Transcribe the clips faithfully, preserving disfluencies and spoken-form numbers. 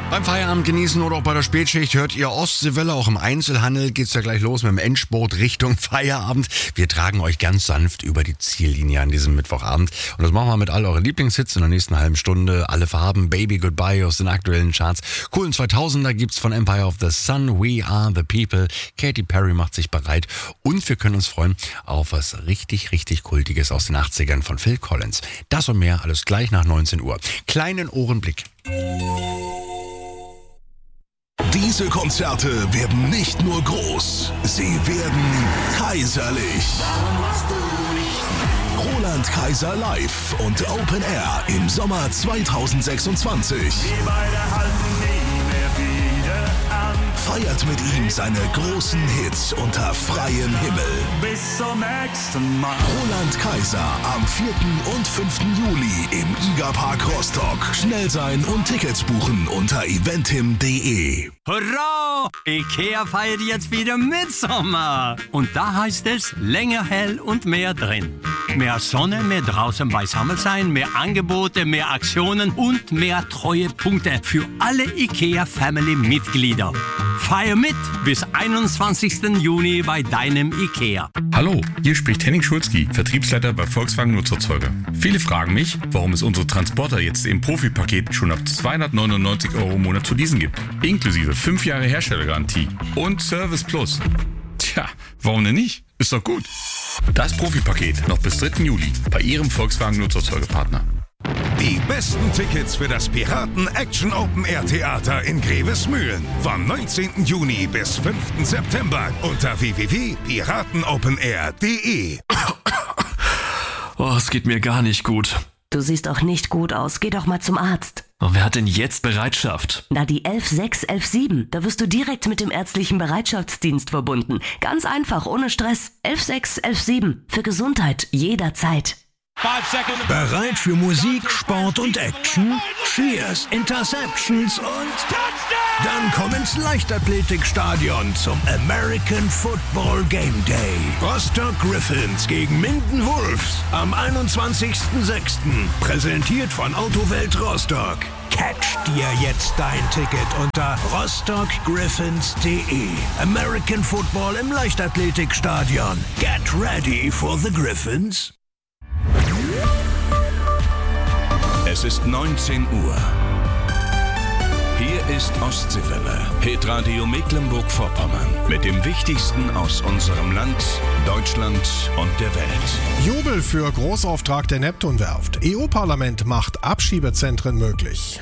Beim Feierabend genießen oder auch bei der Spätschicht hört ihr Ostseewelle. Auch im Einzelhandel geht's ja gleich los mit dem Endspurt Richtung Feierabend. Wir tragen euch ganz sanft über die Ziellinie an diesem Mittwochabend. Und das machen wir mit all euren Lieblingshits in der nächsten halben Stunde. Alle Farben, Baby Goodbye aus den aktuellen Charts. Coolen zweitausender gibt's von Empire of the Sun, We Are the People. Katy Perry macht sich bereit. Und wir können uns freuen auf was richtig, richtig Kultiges aus den achtzigern von Phil Collins. Das und mehr alles gleich nach neunzehn Uhr. Kleinen Ohrenblick. Diese Konzerte werden nicht nur groß, sie werden kaiserlich. Roland Kaiser live und Open Air im Sommer zweitausendsechsundzwanzig. Wir beide halten nie mehr wieder an. Feiert mit ihm seine großen Hits unter freiem Himmel. Bis zum nächsten Mal. Roland Kaiser am vierten und fünften Juli im Iga-Park Rostock. Schnell sein und Tickets buchen unter eventim punkt de. Hurra! IKEA feiert jetzt wieder Mitsommer. Und da heißt es länger hell und mehr drin. Mehr Sonne, mehr draußen beisammen sein, mehr Angebote, mehr Aktionen und mehr Treuepunkte für alle IKEA-Family-Mitglieder. Feier mit bis einundzwanzigsten Juni bei deinem IKEA. Hallo, hier spricht Henning Schulzki, Vertriebsleiter bei Volkswagen Nutzerzeuger. Viele fragen mich, warum es unsere Transporter jetzt im Profipaket schon ab zweihundertneunundneunzig Euro im Monat zu leasen gibt. Inklusive fünf Jahre Herstellergarantie und Service Plus. Tja, warum denn nicht? Ist doch gut. Das Profipaket noch bis dritten Juli bei Ihrem Volkswagen Nutzerzeugerpartner. Die besten Tickets für das Piraten Action Open Air Theater in Grevesmühlen vom neunzehnten Juni bis fünften September unter w w w punkt piratenopenair punkt de. Oh, es geht mir gar nicht gut. Du siehst auch nicht gut aus. Geh doch mal zum Arzt. Oh, wer hat denn jetzt Bereitschaft? Na, die elf sechs elf sieben. Da wirst du direkt mit dem ärztlichen Bereitschaftsdienst verbunden. Ganz einfach, ohne Stress. elf sechs elf sieben. Für Gesundheit jederzeit. Bereit für Musik, Sport und Action? Cheers, Interceptions und dann komm ins Leichtathletikstadion zum American Football Game Day. Rostock Griffins gegen Minden Wolves am einundzwanzigsten sechsten Präsentiert von Autowelt Rostock. Catch dir jetzt dein Ticket unter rostock griffins punkt de. American Football im Leichtathletikstadion. Get ready for the Griffins. Es ist neunzehn Uhr. Hier ist Ostseewelle, Hitradio Mecklenburg-Vorpommern mit dem Wichtigsten aus unserem Land, Deutschland und der Welt. Jubel für Großauftrag der Neptunwerft. E U-Parlament macht Abschiebezentren möglich.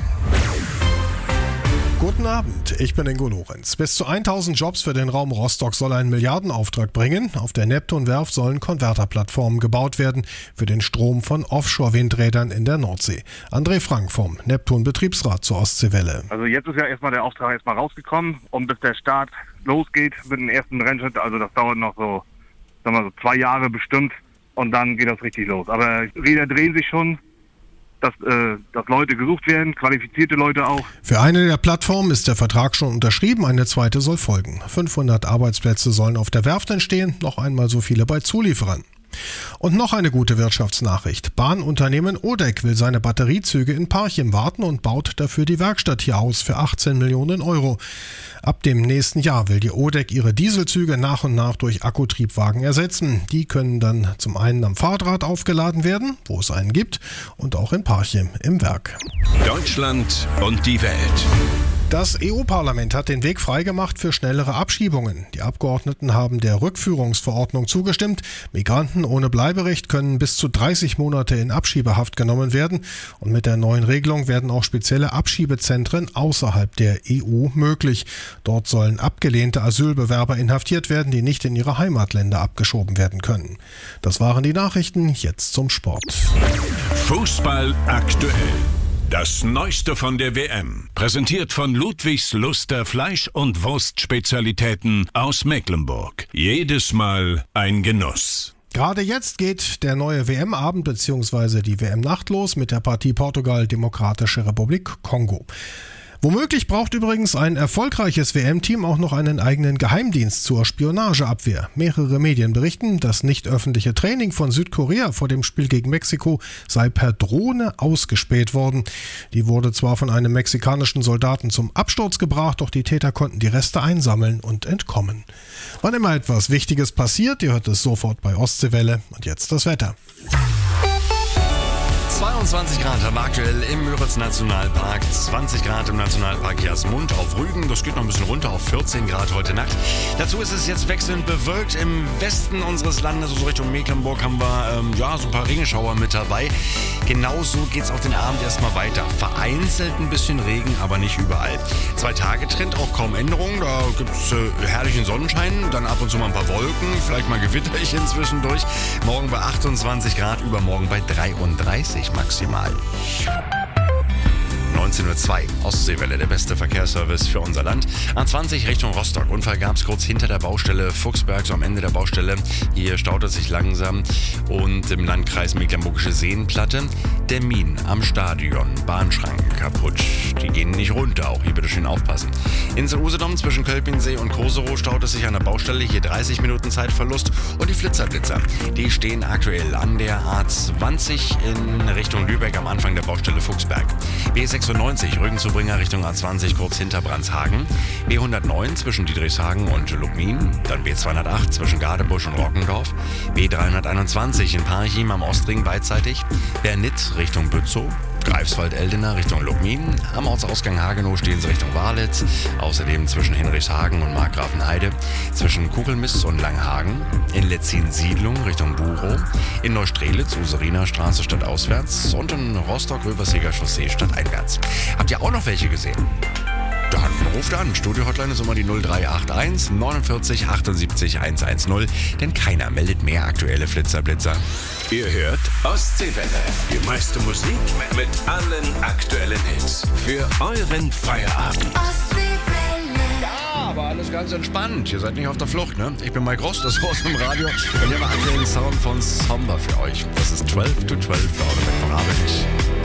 Guten Abend, ich bin Ingo Lorenz. Bis zu tausend Jobs für den Raum Rostock soll ein Milliardenauftrag bringen. Auf der Neptunwerft sollen Konverterplattformen gebaut werden für den Strom von Offshore-Windrädern in der Nordsee. André Frank vom Neptun-Betriebsrat zur Ostseewelle. Also jetzt ist ja erstmal der Auftrag erstmal rausgekommen und bis der Start losgeht mit dem ersten Rennschritt, also das dauert noch so, sagen wir so zwei Jahre bestimmt und dann geht das richtig los. Aber Räder drehen sich schon. Dass, äh, dass Leute gesucht werden, qualifizierte Leute auch. Für eine der Plattformen ist der Vertrag schon unterschrieben, eine zweite soll folgen. fünfhundert Arbeitsplätze sollen auf der Werft entstehen, noch einmal so viele bei Zulieferern. Und noch eine gute Wirtschaftsnachricht. Bahnunternehmen Odek will seine Batteriezüge in Parchim warten und baut dafür die Werkstatt hier aus für achtzehn Millionen Euro. Ab dem nächsten Jahr will die Odek ihre Dieselzüge nach und nach durch Akkutriebwagen ersetzen. Die können dann zum einen am Fahrrad aufgeladen werden, wo es einen gibt, und auch in Parchim im Werk. Deutschland und die Welt. Das E U-Parlament hat den Weg freigemacht für schnellere Abschiebungen. Die Abgeordneten haben der Rückführungsverordnung zugestimmt. Migranten ohne Bleiberecht können bis zu dreißig Monate in Abschiebehaft genommen werden. Und mit der neuen Regelung werden auch spezielle Abschiebezentren außerhalb der E U möglich. Dort sollen abgelehnte Asylbewerber inhaftiert werden, die nicht in ihre Heimatländer abgeschoben werden können. Das waren die Nachrichten. Jetzt zum Sport. Fußball aktuell. Das Neueste von der W M, präsentiert von Ludwigs Luster Fleisch- und Wurstspezialitäten aus Mecklenburg. Jedes Mal ein Genuss. Gerade jetzt geht der neue W M-Abend bzw. die W M-Nacht los mit der Partie Portugal-Demokratische Republik Kongo. Womöglich braucht übrigens ein erfolgreiches W M-Team auch noch einen eigenen Geheimdienst zur Spionageabwehr. Mehrere Medien berichten, das nicht öffentliche Training von Südkorea vor dem Spiel gegen Mexiko sei per Drohne ausgespäht worden. Die wurde zwar von einem mexikanischen Soldaten zum Absturz gebracht, doch die Täter konnten die Reste einsammeln und entkommen. Wann immer etwas Wichtiges passiert, ihr hört es sofort bei Ostseewelle. Und jetzt das Wetter. zweiundzwanzig Grad haben wir aktuell im Müritz Nationalpark, zwanzig Grad im Nationalpark Jasmund auf Rügen. Das geht noch ein bisschen runter auf vierzehn Grad heute Nacht. Dazu ist es jetzt wechselnd bewölkt. Im Westen unseres Landes, also Richtung Mecklenburg, haben wir ähm, ja, so ein paar Regenschauer mit dabei. Genauso geht es auch den Abend erstmal weiter. Vereinzelt ein bisschen Regen, aber nicht überall. Zwei Tage Trend, auch kaum Änderungen. Da gibt es äh, herrlichen Sonnenschein, dann ab und zu mal ein paar Wolken, vielleicht mal Gewitterchen zwischendurch. Morgen bei achtundzwanzig Grad, übermorgen bei dreiunddreißig maximal. neunzehn Uhr zwei, Ostseewelle, der beste Verkehrsservice für unser Land. A zwanzig Richtung Rostock. Unfall gab es kurz hinter der Baustelle Fuchsberg, so am Ende der Baustelle. Hier staut es sich langsam. Und im Landkreis Mecklenburgische Seenplatte. Der Min am Stadion. Bahnschranken kaputt. Die gehen nicht runter, auch hier bitte schön aufpassen. Insel Usedom zwischen Kölpinsee und Koserow staut es sich an der Baustelle. Hier dreißig Minuten Zeitverlust. Und die Flitzerblitzer, die stehen aktuell an der A zwanzig in Richtung Lübeck am Anfang der Baustelle Fuchsberg. B sechsundneunzig Rügenzubringer Richtung A zwanzig kurz hinter Brandshagen. B hundertneun zwischen Diedrichshagen und Lubmin. Dann B zweihundertacht zwischen Gadebusch und Rockendorf. B dreihunderteinundzwanzig in Parchim am Ostring beidseitig. Bernit Richtung Bützow. Greifswald-Eldena Richtung Lubmin. Am Ortsausgang Hagenow stehen sie Richtung Walitz. Außerdem zwischen Hinrichshagen und Markgrafenheide. Zwischen Kugelmiss und Langhagen. In Letzin-Siedlung Richtung Buchow. In Neustrelitz, Useriner Straße stadtauswärts. Und in Rostock-Röberseger Chaussee stadteinwärts. Habt ihr auch noch welche gesehen? Dann ruft an. Studio-Hotline ist immer die null drei acht eins neunundvierzig achtundsiebzig hundertzehn. Denn keiner meldet mehr aktuelle Flitzerblitzer. Ihr hört Ostseewelle. Die meiste Musik mit allen aktuellen Hits. Für euren Feierabend. Ja, aber alles ganz entspannt. Ihr seid nicht auf der Flucht, ne? Ich bin Mike Ross, das Haus im Radio. Und hier haben wir aktuell den Sound von Somber für euch. Das ist zwölf to zwölf für eure Mittwochabend.